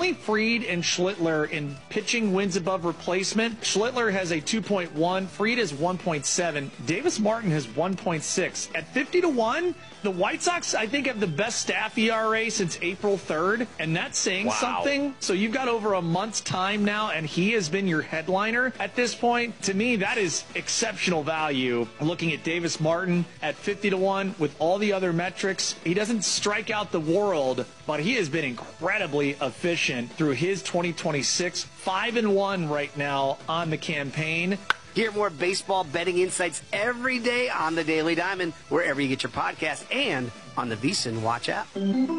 only Fried and Schlittler in pitching wins above replacement. Schlittler has a 2.1, Fried is 1.7, Davis Martin has 1.6. At 50 to 1, the White Sox, I think, have the best staff ERA since April 3rd, and that's saying something. So you've got over a month's time now, and he has been your headliner at this point. To me, that is exceptional value. Looking at Davis Martin at 50 to 1 with all the other metrics, he doesn't strike out the world, but he has been incredibly efficient through his 2026, 5-1 right now on the campaign. Hear more baseball betting insights every day on the Daily Diamond, wherever you get your podcasts, and on the VSiN Watch app.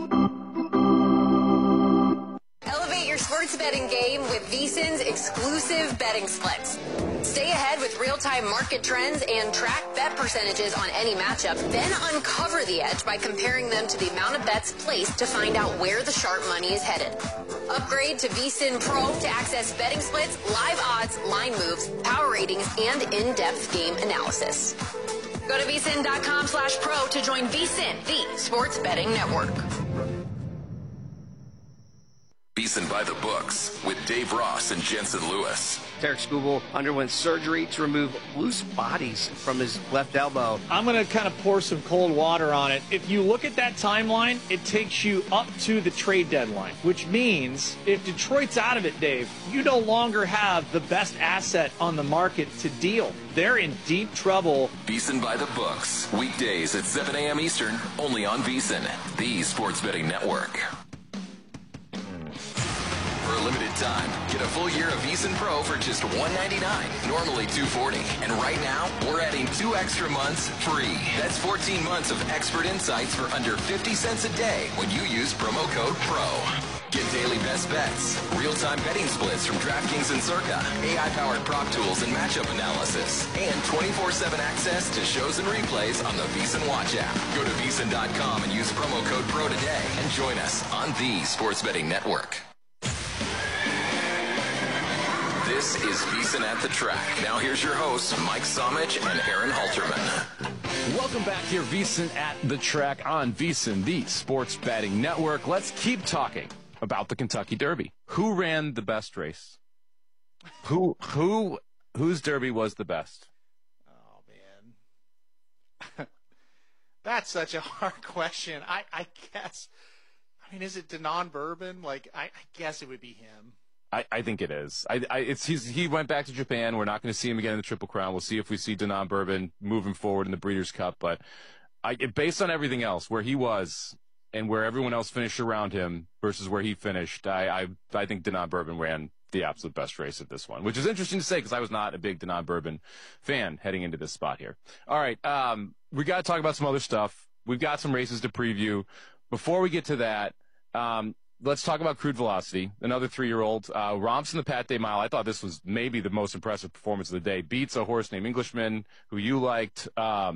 Elevate your sports betting game with VSiN's exclusive betting splits. Stay ahead with real-time market trends and track bet percentages on any matchup, then uncover the edge by comparing them to the amount of bets placed to find out where the sharp money is headed. Upgrade to VSiN Pro to access betting splits, live odds, line moves, power ratings, and in-depth game analysis. Go to VSiN.com/pro to join VSiN, the sports betting network. VSiN by the books with Dave Ross and Jensen Lewis. Tarek Skubal underwent surgery to remove loose bodies from his left elbow. I'm going to kind of pour some cold water on it. If you look at that timeline, it takes you up to the trade deadline, which means if Detroit's out of it, Dave, you no longer have the best asset on the market to deal. They're in deep trouble. VSiN by the books, weekdays at 7 a.m. Eastern, only on VSiN, the sports betting network. For a limited time, get a full year of VSiN Pro for just $199, normally $240. And right now, we're adding 2 extra months free. That's 14 months of expert insights for under 50 cents a day when you use promo code PRO. Get daily best bets, real-time betting splits from DraftKings and Circa, AI-powered prop tools and matchup analysis, and 24/7 access to shows and replays on the VSiN Watch app. Go to VSiN.com and use promo code PRO today and join us on the Sports Betting Network. This is VSiN at the Track. Now here's your hosts, Mike Somich and Aaron Halterman. Welcome back here, VSiN at the Track on VSiN, the Sports Betting Network. Let's keep talking about the Kentucky Derby. Who ran the best race? Whose Derby was the best? Oh, man. That's such a hard question. I guess, is it Denon Bourbon? I guess it would be him. I think it is. He went back to Japan. We're not going to see him again in the Triple Crown. We'll see if we see Denon Bourbon moving forward in the Breeders' Cup. But based on everything else, where he was and where everyone else finished around him versus where he finished, I think Denon Bourbon ran the absolute best race at this one, which is interesting to say because I was not a big Denon Bourbon fan heading into this spot here. All right, we got to talk about some other stuff. We've got some races to preview. Before we get to that, let's talk about Crude Velocity, another 3-year-old. Romps in the Pat Day Mile. I thought this was maybe the most impressive performance of the day. Beats a horse named Englishman, who you liked.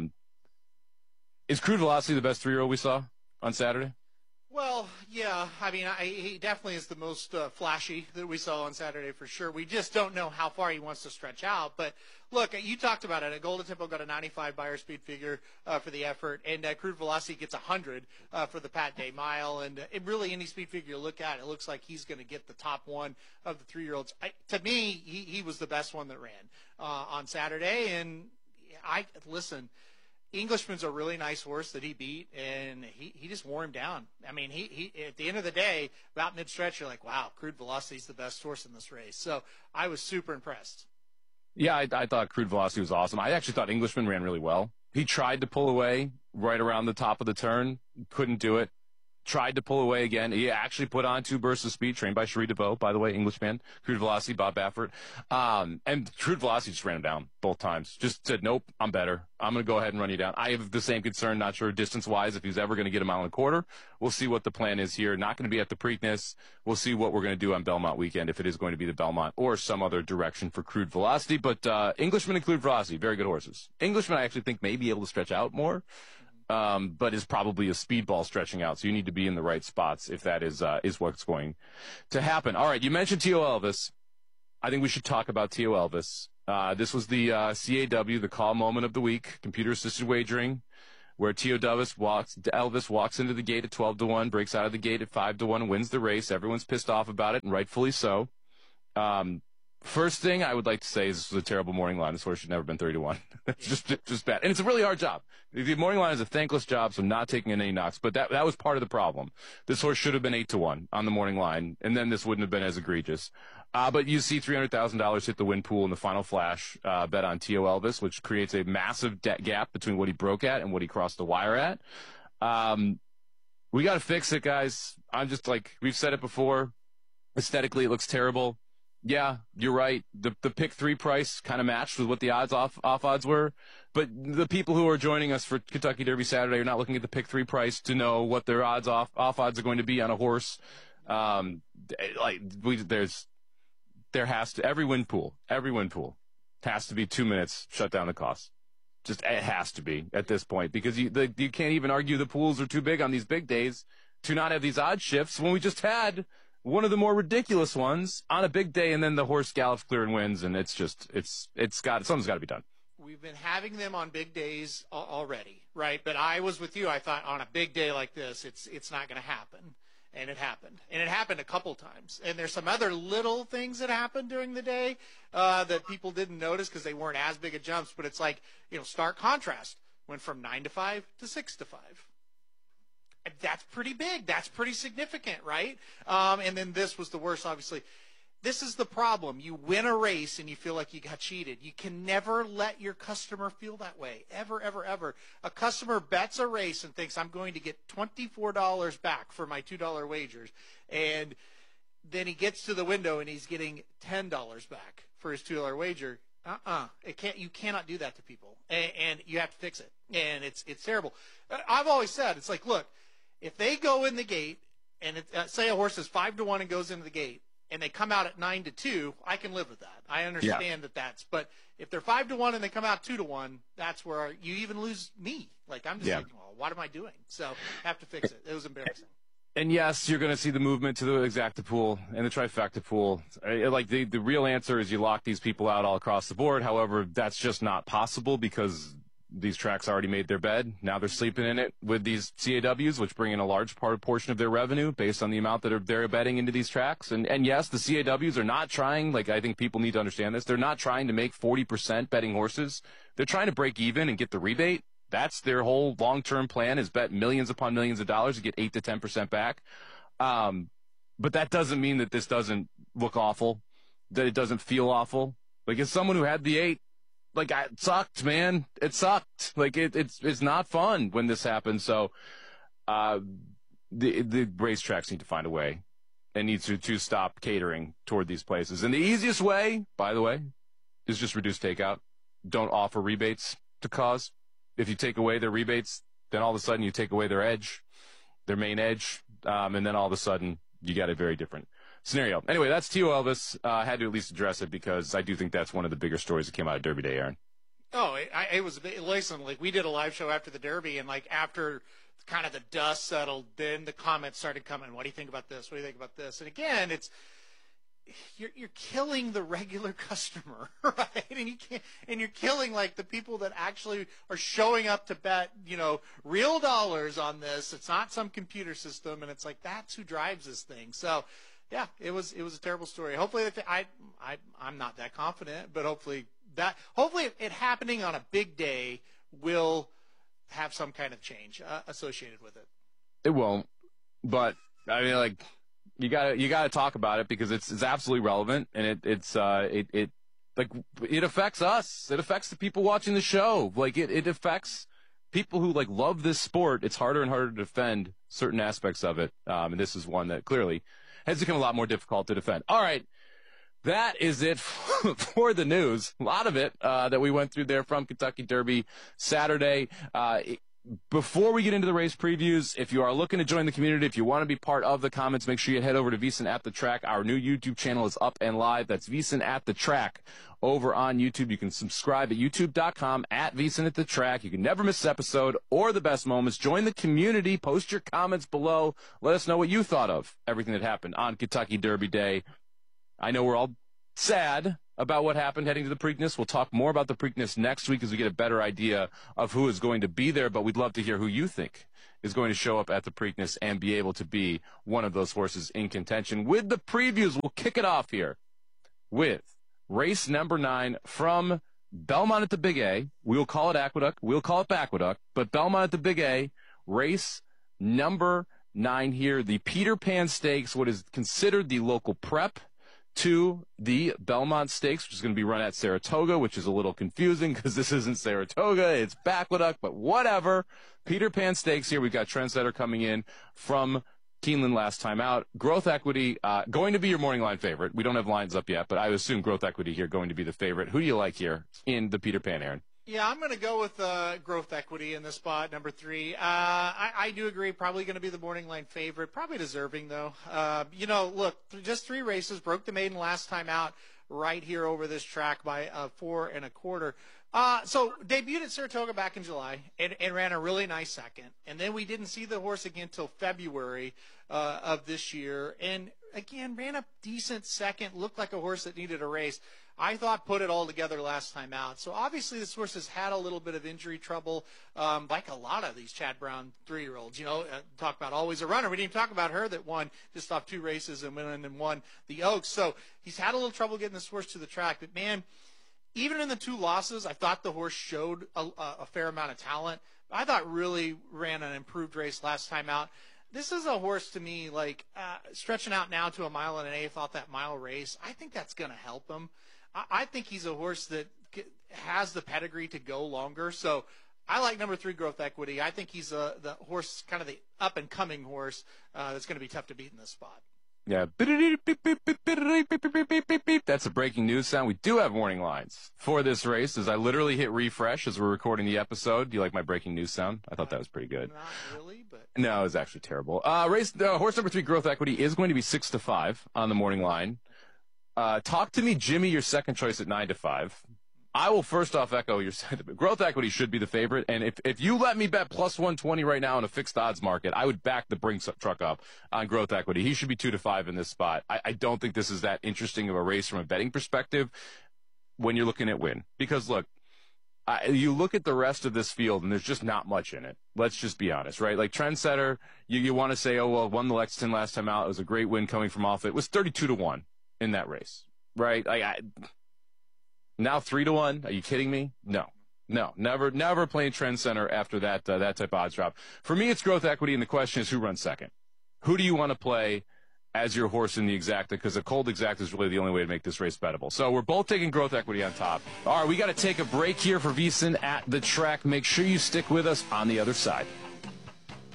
Is Crude Velocity the best 3-year-old we saw on Saturday? Well, yeah. He definitely is the most flashy that we saw on Saturday for sure. We just don't know how far he wants to stretch out. But look, you talked about it. Golden Tempo got a 95 buyer speed figure for the effort, and Crude Velocity gets 100 for the Pat Day Mile. And really, any speed figure you look at, it looks like he's going to get the top one of the 3-year-olds. To me, he was the best one that ran on Saturday. And listen. Englishman's a really nice horse that he beat, and he just wore him down. He at the end of the day, about mid-stretch, you're like, wow, Crude Velocity's the best horse in this race. So I was super impressed. Yeah, I thought Crude Velocity was awesome. I actually thought Englishman ran really well. He tried to pull away right around the top of the turn, couldn't do it. Tried to pull away again. He actually put on 2 bursts of speed, trained by Cherie DeVoe, by the way, Englishman. Crude Velocity, Bob Baffert. And Crude Velocity just ran him down both times. Just said, nope, I'm better. I'm going to go ahead and run you down. I have the same concern, not sure distance-wise if he's ever going to get a 1.25 miles. We'll see what the plan is here. Not going to be at the Preakness. We'll see what we're going to do on Belmont weekend, if it is going to be the Belmont or some other direction for Crude Velocity. But Englishman and Crude Velocity, very good horses. Englishman, I actually think may be able to stretch out more. But is probably a speedball stretching out. So you need to be in the right spots if that is what's going to happen. All right. You mentioned T.O. Elvis. I think we should talk about T.O. Elvis. This was the CAW, the call moment of the week, computer assisted wagering, where Elvis walks into the gate at 12-1, breaks out of the gate at 5-1, wins the race. Everyone's pissed off about it, and rightfully so. First thing I would like to say is this was a terrible morning line. This horse should never have been 30-1. It's just bad. And it's a really hard job. The morning line is a thankless job, so I'm not taking in any knocks. But that was part of the problem. This horse should have been 8-1 on the morning line, and then this wouldn't have been as egregious. But you see $300,000 hit the win pool in the final flash bet on Tio Elvis, which creates a massive debt gap between what he broke at and what he crossed the wire at. We got to fix it, guys. I'm just like, we've said it before. Aesthetically, it looks terrible. Yeah, you're right. The pick 3 price kind of matched with what the off odds were. But the people who are joining us for Kentucky Derby Saturday are not looking at the pick 3 price to know what their off odds are going to be on a horse. There has to, every win pool has to be 2 minutes, shut down the cost. Just, it has to be at this point, because you can't even argue the pools are too big on these big days to not have these odd shifts when we just had one of the more ridiculous ones on a big day, and then the horse gallops clear and wins, and something's got to be done. We've been having them on big days already, right? But I was with you. I thought on a big day like this, it's not going to happen. And it happened. And it happened a couple times. And there's some other little things that happened during the day that people didn't notice because they weren't as big of jumps. But it's like, stark contrast. Went from 9 to 5 to 6 to 5. That's pretty big. That's pretty significant, right? And then this was the worst, obviously. This is the problem. You win a race and you feel like you got cheated. You can never let your customer feel that way. Ever, ever, ever. A customer bets a race and thinks, I'm going to get $24 back for my $2 wagers. And then he gets to the window and he's getting $10 back for his $2 wager. You cannot do that to people. And you have to fix it. And it's terrible. I've always said, it's like, look, if they go in the gate and say a horse is 5-1 and goes into the gate, and they come out at 9-2, I can live with that. I understand that's. But if they're 5-1 and they come out 2-1, that's where you even lose me. Like, I'm just thinking, well, what am I doing? So I have to fix it. It was embarrassing. And yes, you're going to see the movement to the exacta pool and the trifecta pool. Like the real answer is you lock these people out all across the board. However, that's just not possible because these tracks already made their bed. Now they're sleeping in it with these CAWs, which bring in a large portion of their revenue based on the amount that they're betting into these tracks. And yes, the CAWs are not trying, like I think people need to understand this, they're not trying to make 40% betting horses. They're trying to break even and get the rebate. That's their whole long-term plan, is bet millions upon millions of dollars to get 8 to 10% back. But that doesn't mean that this doesn't look awful, that it doesn't feel awful. Like, as someone who had the 8, like, it sucked, man. It sucked. Like, it's not fun when this happens. So, the racetracks need to find a way and need to stop catering toward these places. And the easiest way, by the way, is just reduce takeout. Don't offer rebates to cause. If you take away their rebates, then all of a sudden you take away their edge, their main edge, and then all of a sudden you got a very different scenario. Anyway, that's Tio Elvis. I had to at least address it because I do think that's one of the bigger stories that came out of Derby Day, Aaron. Oh, it was, listen, like, we did a live show after the Derby, and like after kind of the dust settled, then the comments started coming. What do you think about this? What do you think about this? And again, you're killing the regular customer, right? And you're killing like the people that actually are showing up to bet, real dollars on this. It's not some computer system, and it's like that's who drives this thing. So, yeah, it was a terrible story. Hopefully, I'm not that confident, but hopefully it happening on a big day will have some kind of change associated with it. It won't, but I mean, like, you gotta talk about it because it's absolutely relevant, and it affects us. It affects the people watching the show. Like, it affects people who like love this sport. It's harder and harder to defend certain aspects of it, and this is one that clearly has become a lot more difficult to defend. All right, that is it for the news. A lot of it that we went through there from Kentucky Derby Saturday. Before we get into the race previews, if you are looking to join the community, if you want to be part of the comments, make sure you head over to VSiN at the Track. Our new YouTube channel is up and live. That's VSiN at the Track over on YouTube. You can subscribe at youtube.com at VSiN at the Track. You can never miss an episode or the best moments. Join the community. Post your comments below. Let us know what you thought of everything that happened on Kentucky Derby Day. I know we're all sad about what happened heading to the Preakness. We'll talk more about the Preakness next week as we get a better idea of who is going to be there, but we'd love to hear who you think is going to show up at the Preakness and be able to be one of those horses in contention. With the previews, we'll kick it off here with race number 9 from Belmont at the Big A. We'll call it Aqueduct. We'll call it Aqueduct, but Belmont at the Big A, race number 9 here, the Peter Pan Stakes, what is considered the local prep to the Belmont Stakes, which is going to be run at Saratoga, which is a little confusing because this isn't Saratoga, it's Aqueduct, but whatever. Peter Pan Stakes here. We've got Trendsetter coming in from Keeneland last time out. Growth Equity, going to be your morning line favorite. We don't have lines up yet, but I assume Growth Equity here going to be the favorite. Who do you like here in the Peter Pan, Aaron? Yeah, I'm going to go with Growth Equity in this spot, number 3. I do agree, probably going to be the morning line favorite, probably deserving, though. Look, just 3 races, broke the maiden last time out right here over this track by 4 1/4. So debuted at Saratoga back in July and ran a really nice second. And then we didn't see the horse again until February of this year. And, again, ran a decent second, looked like a horse that needed a race. I thought put it all together last time out. So obviously this horse has had a little bit of injury trouble, like a lot of these Chad Brown 3-year-olds. Talk about always a runner. We didn't even talk about her that won just off 2 races and went in and won the Oaks. So he's had a little trouble getting this horse to the track. But, man, even in the 2 losses, I thought the horse showed a fair amount of talent. I thought really ran an improved race last time out. This is a horse to me, like stretching out now to a 1 1/8 off that mile race. I think that's going to help him. I think he's a horse that has the pedigree to go longer. So I like number 3, Growth Equity. I think he's the horse, kind of the up-and-coming horse that's going to be tough to beat in this spot. Yeah. That's a breaking news sound. We do have warning lines for this race as I literally hit refresh as we're recording the episode. Do you like my breaking news sound? I thought that was pretty good. Not really, but... No, it was actually terrible. Horse number 3, Growth Equity, is going to be 6-5 on the morning line. Talk to me, Jimmy, your second choice at 9-5. I will first off echo your sentiment. Growth Equity should be the favorite, and if you let me bet plus 120 right now in a fixed odds market, I would back the Brinks truck up on Growth Equity. He should be 2-5 in this spot. I don't think this is that interesting of a race from a betting perspective when you're looking at win. Because, look, you look at the rest of this field, and there's just not much in it. Let's just be honest, right? Like Trendsetter, you want to say, oh, well, won the Lexington last time out. It was a great win coming from off it. It was 32-1 in that race, right? Now 3-1. Are you kidding me? No, never playing Trendsetter after that type of odds drop. For me, it's Growth Equity, and the question is who runs second. Who do you want to play as your horse in the exacta? Because a cold exacta is really the only way to make this race bettable. So we're both taking Growth Equity on top. All right, we got to take a break here for VSiN at the track. Make sure you stick with us on the other side.